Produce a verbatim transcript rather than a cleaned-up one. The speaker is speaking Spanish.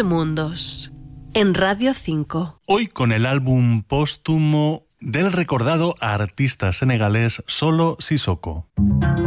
mundos, en Radio cinco. Hoy con el álbum póstumo del recordado artista senegalés Solo Sissoko.